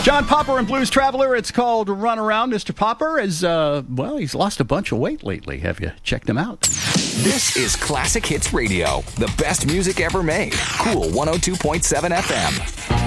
John Popper and Blues Traveler. It's called Run Around. Mr. Popper is, he's lost a bunch of weight lately. Have you checked him out? This is Classic Hits Radio, the best music ever made. Cool 102.7 FM.